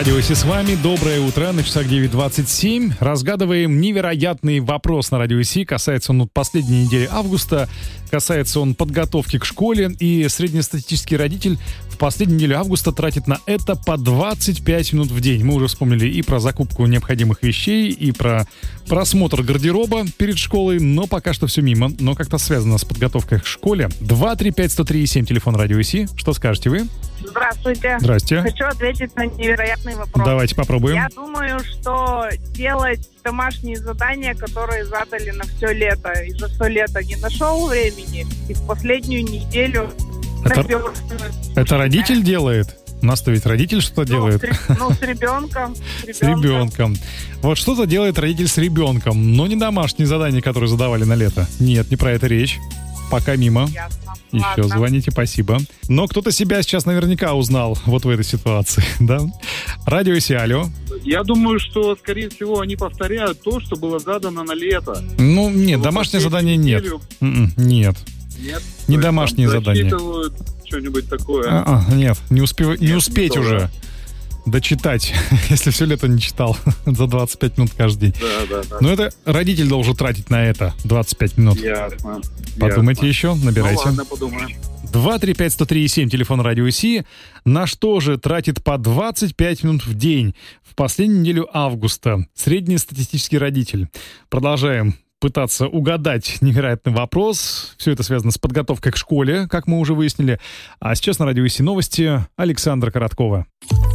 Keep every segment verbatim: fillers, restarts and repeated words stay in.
Радио Си с вами. Доброе утро. На часах девять двадцать семь. Разгадываем невероятный вопрос на Радио Си. Касается он последней недели августа. Касается он подготовки к школе. И среднестатистический родитель в последнюю неделю августа тратит на это по двадцать пять минут в день. Мы уже вспомнили и про закупку необходимых вещей, и про просмотр гардероба перед школой. Но пока что все мимо. Но как-то связано с подготовкой к школе. два три пять сто три семь. Телефон Радио Си. Что скажете вы? Здравствуйте. Здрасте. Хочу ответить на невероятный вопрос. Давайте попробуем. Я думаю, что делать домашние задания, которые задали на все лето, и за все лето не нашел времени, и в последнюю неделю... Это, это родитель делает? У нас-то ведь родитель что-то ну, делает. С, ну, с ребенком. С ребенком. Вот что-то делает родитель с ребенком, но не домашние задания, которые задавали на лето. Нет, не про это речь. Пока мимо. Ясно. Еще Ладно. звоните, спасибо. Но кто-то себя сейчас наверняка узнал вот в этой ситуации, да? Радио Си, алло. Я думаю, что, скорее всего, они повторяют то, что было задано на лето. Ну, нет, домашнее задание нет. М-м, нет. Нет? Не домашние задания. Зачитывают что-нибудь такое. А-а, нет, не, успев... нет, не успеть не уже дочитать, если все лето не читал за двадцать пять минут каждый день. Да, да, да. Но это родитель должен тратить на это двадцать пять минут. Ясно. Подумайте Ясно. еще, набирайте. Ну ладно, подумаем. два три пять сто три семь, телефон Радио Си. На что же тратит по двадцать пять минут в день в последнюю неделю августа среднестатистический родитель? Продолжаем пытаться угадать невероятный вопрос. Все это связано с подготовкой к школе, как мы уже выяснили. А сейчас на Радио Си новости Александра Короткова.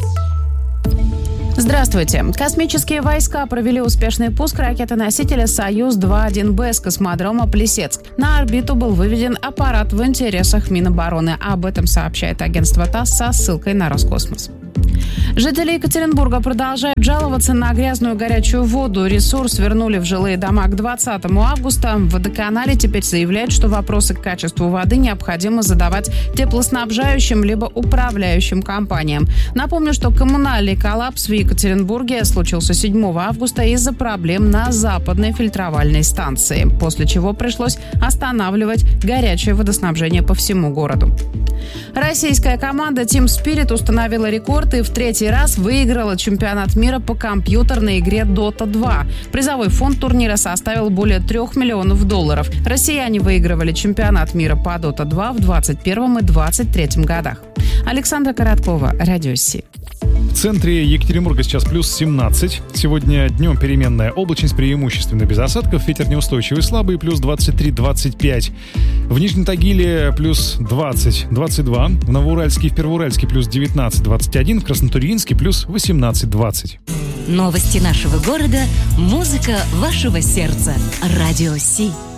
Здравствуйте. Космические войска провели успешный пуск ракеты-носителя «Союз два один Б» с космодрома Плесецк. На орбиту был выведен аппарат в интересах Минобороны. Об этом сообщает агентство ТАСС со ссылкой на Роскосмос. Жители Екатеринбурга продолжают жаловаться на грязную горячую воду. Ресурс вернули в жилые дома к двадцатому августа. В водоканале теперь заявляют, что вопросы к качеству воды необходимо задавать теплоснабжающим либо управляющим компаниям. Напомню, что коммунальный коллапс в Екатеринбурге случился седьмого августа из-за проблем на западной фильтровальной станции, после чего пришлось останавливать горячее водоснабжение по всему городу. Российская команда Team Spirit установила рекорд и в третий раз выиграла чемпионат мира по компьютерной игре Дота два. Призовой фонд турнира составил более трех миллионов долларов. Россияне выигрывали чемпионат мира по Дота два в двадцать первом и двадцать третьем годах. Александра Короткова, Радио Си. В центре Екатеринбурга сейчас плюс семнадцать. Сегодня днем переменная облачность, преимущественно без осадков. Ветер неустойчивый, слабый, плюс двадцать три - двадцать пять. В Нижнем Тагиле плюс двадцать - двадцать два. В Новоуральске и в Первоуральске плюс девятнадцать - двадцать один. В Краснотурьинске плюс восемнадцать - двадцать. Новости нашего города, музыка вашего сердца. Радио Си.